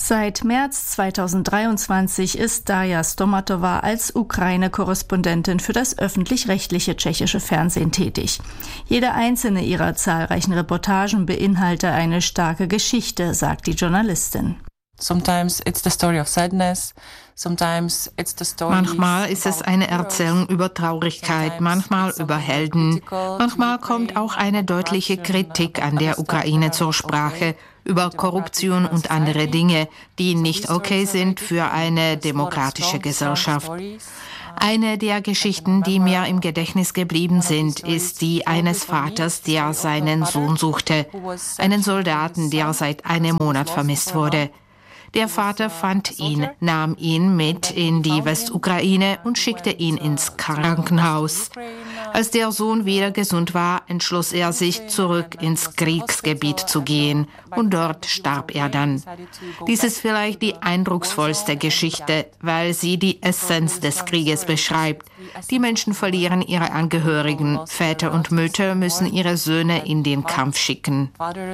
Seit März 2023 ist Darja Stomatova als Ukraine-Korrespondentin für das öffentlich-rechtliche tschechische Fernsehen tätig. Jede einzelne ihrer zahlreichen Reportagen beinhalte eine starke Geschichte, sagt die Journalistin. Manchmal ist es eine Erzählung über Traurigkeit, manchmal über Helden. Manchmal kommt auch eine deutliche Kritik an der Ukraine zur Sprache, über Korruption und andere Dinge, die nicht okay sind für eine demokratische Gesellschaft. Eine der Geschichten, die mir im Gedächtnis geblieben sind, ist die eines Vaters, der seinen Sohn suchte, einen Soldaten, der seit einem Monat vermisst wurde. Der Vater fand ihn, nahm ihn mit in die Westukraine und schickte ihn ins Krankenhaus. Als der Sohn wieder gesund war, entschloss er sich, zurück ins Kriegsgebiet zu gehen. Und dort starb er dann. Dies ist vielleicht die eindrucksvollste Geschichte, weil sie die Essenz des Krieges beschreibt. Die Menschen verlieren ihre Angehörigen. Väter und Mütter müssen ihre Söhne in den Kampf schicken.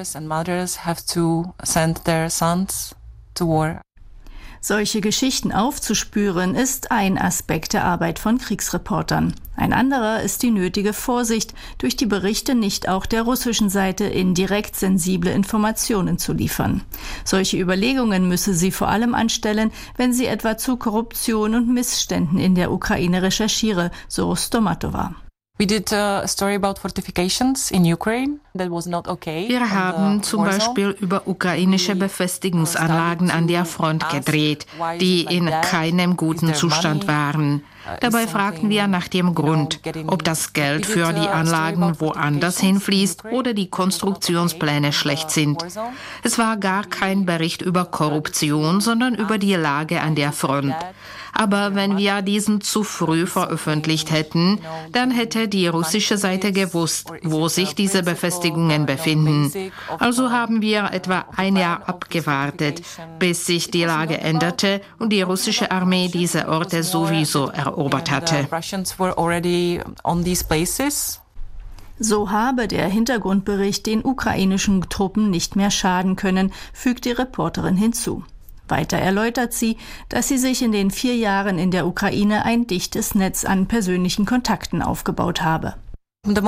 Solche Geschichten aufzuspüren, ist ein Aspekt der Arbeit von Kriegsreportern. Ein anderer ist die nötige Vorsicht, durch die Berichte nicht auch der russischen Seite indirekt sensible Informationen zu liefern. Solche Überlegungen müsse sie vor allem anstellen, wenn sie etwa zu Korruption und Missständen in der Ukraine recherchiere, so Stomatova. Wir haben zum Beispiel über ukrainische Befestigungsanlagen an der Front gedreht, die in keinem guten Zustand waren. Dabei fragten wir nach dem Grund, ob das Geld für die Anlagen woanders hinfließt oder die Konstruktionspläne schlecht sind. Es war gar kein Bericht über Korruption, sondern über die Lage an der Front. Aber wenn wir diesen zu früh veröffentlicht hätten, dann hätte die russische Seite gewusst, wo sich diese Befestigungen befinden. Also haben wir etwa ein Jahr abgewartet, bis sich die Lage änderte und die russische Armee diese Orte sowieso erobert hatte. So habe der Hintergrundbericht den ukrainischen Truppen nicht mehr schaden können, fügt die Reporterin hinzu. Weiter erläutert sie, dass sie sich in den 4 Jahren in der Ukraine ein dichtes Netz an persönlichen Kontakten aufgebaut habe. Das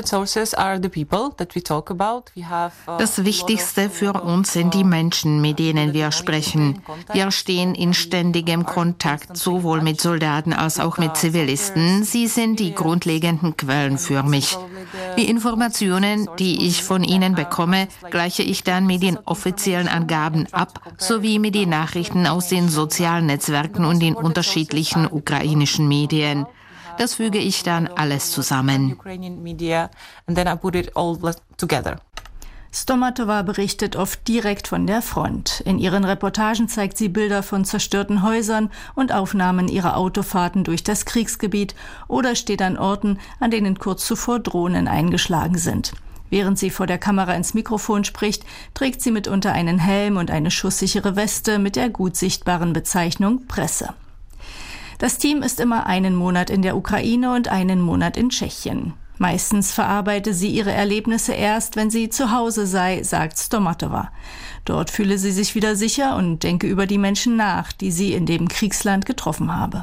Wichtigste für uns sind die Menschen, mit denen wir sprechen. Wir stehen in ständigem Kontakt, sowohl mit Soldaten als auch mit Zivilisten. Sie sind die grundlegenden Quellen für mich. Die Informationen, die ich von ihnen bekomme, gleiche ich dann mit den offiziellen Angaben ab, sowie mit den Nachrichten aus den sozialen Netzwerken und den unterschiedlichen ukrainischen Medien. Das füge ich dann alles zusammen. Stomatova berichtet oft direkt von der Front. In ihren Reportagen zeigt sie Bilder von zerstörten Häusern und Aufnahmen ihrer Autofahrten durch das Kriegsgebiet oder steht an Orten, an denen kurz zuvor Drohnen eingeschlagen sind. Während sie vor der Kamera ins Mikrofon spricht, trägt sie mitunter einen Helm und eine schusssichere Weste mit der gut sichtbaren Bezeichnung Presse. Das Team ist immer einen Monat in der Ukraine und einen Monat in Tschechien. Meistens verarbeite sie ihre Erlebnisse erst, wenn sie zu Hause sei, sagt Stomatova. Dort fühle sie sich wieder sicher und denke über die Menschen nach, die sie in dem Kriegsland getroffen habe.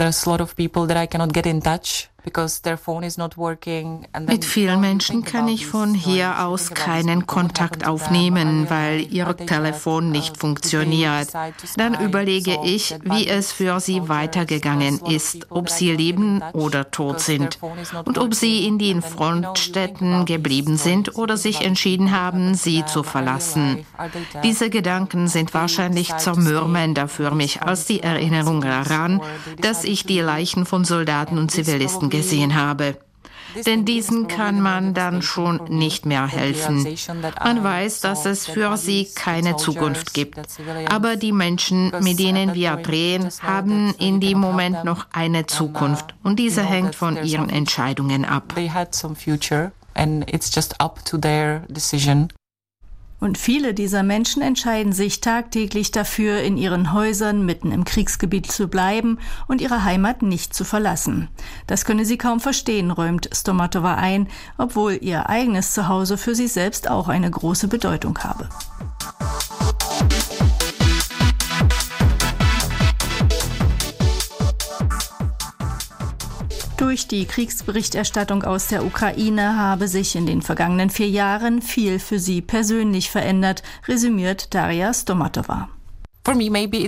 Mit vielen Menschen kann ich von hier aus keinen Kontakt aufnehmen, weil ihr Telefon nicht funktioniert. Dann überlege ich, wie es für sie weitergegangen ist, ob sie leben oder tot sind und ob sie in den Frontstädten geblieben sind oder sich entschieden haben, sie zu verlassen. Diese Gedanken sind wahrscheinlich zermürbender für mich als die Erinnerung daran, dass ich die Leichen von Soldaten und Zivilisten gesehen habe. Denn diesen kann man dann schon nicht mehr helfen. Man weiß, dass es für sie keine Zukunft gibt. Aber die Menschen, mit denen wir drehen, haben in dem Moment noch eine Zukunft. Und diese hängt von ihren Entscheidungen ab. Und viele dieser Menschen entscheiden sich tagtäglich dafür, in ihren Häusern mitten im Kriegsgebiet zu bleiben und ihre Heimat nicht zu verlassen. Das könne sie kaum verstehen, räumt Stomatova ein, obwohl ihr eigenes Zuhause für sie selbst auch eine große Bedeutung habe. Durch die Kriegsberichterstattung aus der Ukraine habe sich in den vergangenen 4 Jahren viel für sie persönlich verändert, resümiert Daria Stomatova. Für mich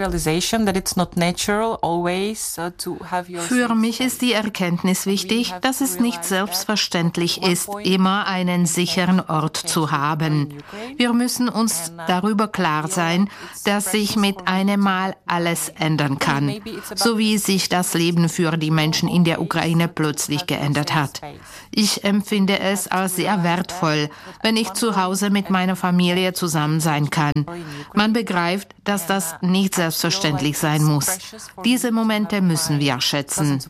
ist die Erkenntnis wichtig, dass es nicht selbstverständlich ist, immer einen sicheren Ort zu haben. Wir müssen uns darüber klar sein, dass sich mit einem Mal alles ändern kann, so wie sich das Leben für die Menschen in der Ukraine plötzlich geändert hat. Ich empfinde es als sehr wertvoll, wenn ich zu Hause mit meiner Familie zusammen sein kann. Man begreift, dass das nicht selbstverständlich sein muss. Diese Momente müssen wir schätzen.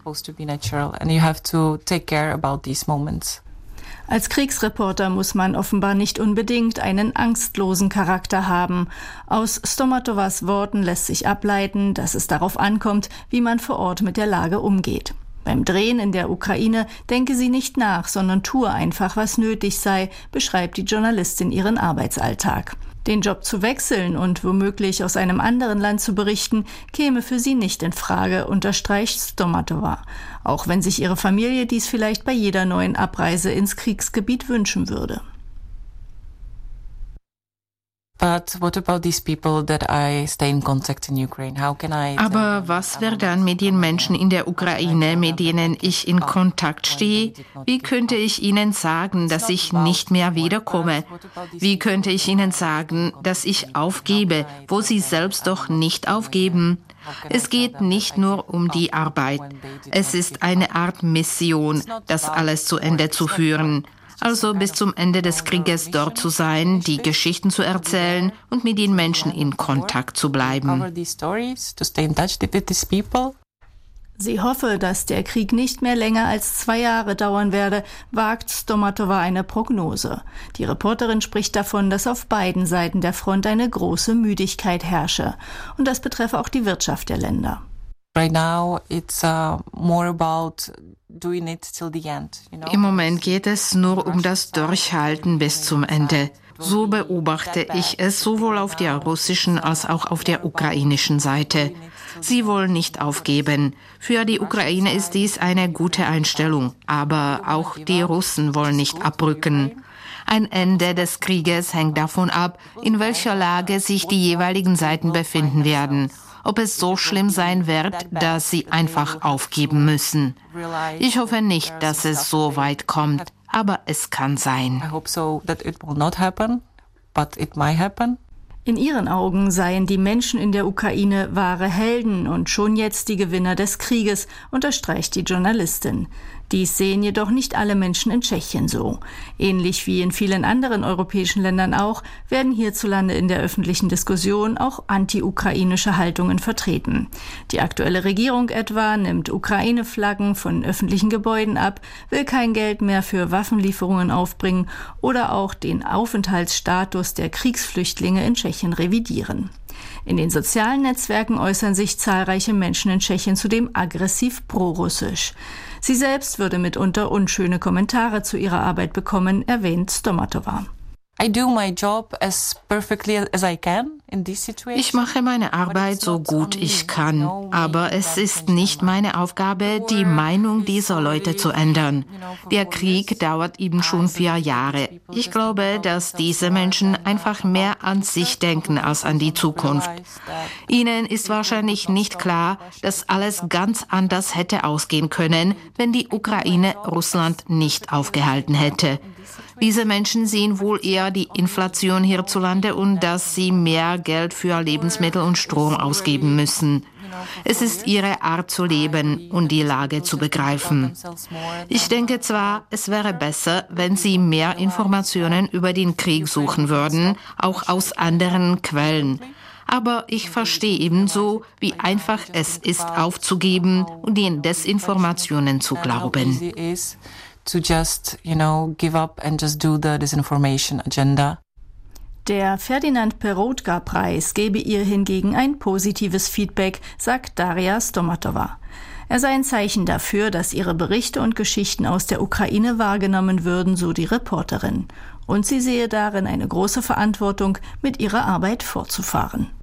Als Kriegsreporter muss man offenbar nicht unbedingt einen angstlosen Charakter haben. Aus Stomatovas Worten lässt sich ableiten, dass es darauf ankommt, wie man vor Ort mit der Lage umgeht. Beim Drehen in der Ukraine denke sie nicht nach, sondern tue einfach, was nötig sei, beschreibt die Journalistin ihren Arbeitsalltag. Den Job zu wechseln und womöglich aus einem anderen Land zu berichten, käme für sie nicht in Frage, unterstreicht Stomatova. Auch wenn sich ihre Familie dies vielleicht bei jeder neuen Abreise ins Kriegsgebiet wünschen würde. Aber was wäre dann mit den Menschen in der Ukraine, mit denen ich in Kontakt stehe? Wie könnte ich ihnen sagen, dass ich nicht mehr wiederkomme? Wie könnte ich ihnen sagen, dass ich aufgebe, wo sie selbst doch nicht aufgeben? Es geht nicht nur um die Arbeit. Es ist eine Art Mission, das alles zu Ende zu führen. Also bis zum Ende des Krieges dort zu sein, die Geschichten zu erzählen und mit den Menschen in Kontakt zu bleiben. Sie hoffe, dass der Krieg nicht mehr länger als 2 Jahre dauern werde, wagt Stomatova eine Prognose. Die Reporterin spricht davon, dass auf beiden Seiten der Front eine große Müdigkeit herrsche. Und das betreffe auch die Wirtschaft der Länder. Im Moment geht es nur um das Durchhalten bis zum Ende. So beobachte ich es sowohl auf der russischen als auch auf der ukrainischen Seite. Sie wollen nicht aufgeben. Für die Ukraine ist dies eine gute Einstellung, aber auch die Russen wollen nicht abrücken. Ein Ende des Krieges hängt davon ab, in welcher Lage sich die jeweiligen Seiten befinden werden. Ob es so schlimm sein wird, dass sie einfach aufgeben müssen. Ich hoffe nicht, dass es so weit kommt, aber es kann sein. In ihren Augen seien die Menschen in der Ukraine wahre Helden und schon jetzt die Gewinner des Krieges, unterstreicht die Journalistin. Dies sehen jedoch nicht alle Menschen in Tschechien so. Ähnlich wie in vielen anderen europäischen Ländern auch, werden hierzulande in der öffentlichen Diskussion auch anti-ukrainische Haltungen vertreten. Die aktuelle Regierung etwa nimmt Ukraine-Flaggen von öffentlichen Gebäuden ab, will kein Geld mehr für Waffenlieferungen aufbringen oder auch den Aufenthaltsstatus der Kriegsflüchtlinge in Tschechien revidieren. In den sozialen Netzwerken äußern sich zahlreiche Menschen in Tschechien zudem aggressiv prorussisch. Sie selbst würde mitunter unschöne Kommentare zu ihrer Arbeit bekommen, erwähnt Stomatova. Ich mache meine Arbeit so gut ich kann, aber es ist nicht meine Aufgabe, die Meinung dieser Leute zu ändern. Der Krieg dauert eben schon 4 Jahre. Ich glaube, dass diese Menschen einfach mehr an sich denken als an die Zukunft. Ihnen ist wahrscheinlich nicht klar, dass alles ganz anders hätte ausgehen können, wenn die Ukraine Russland nicht aufgehalten hätte. Diese Menschen sehen wohl eher die Inflation hierzulande und dass sie mehr Geld für Lebensmittel und Strom ausgeben müssen. Es ist ihre Art zu leben und die Lage zu begreifen. Ich denke zwar, es wäre besser, wenn sie mehr Informationen über den Krieg suchen würden, auch aus anderen Quellen. Aber ich verstehe ebenso, wie einfach es ist, aufzugeben und den Desinformationen zu glauben. To just, give up and just do the disinformation agenda. Der Ferdinand-Peroutka-Preis gebe ihr hingegen ein positives Feedback, sagt Daria Stomatova. Er sei ein Zeichen dafür, dass ihre Berichte und Geschichten aus der Ukraine wahrgenommen würden, so die Reporterin. Und sie sehe darin eine große Verantwortung, mit ihrer Arbeit fortzufahren.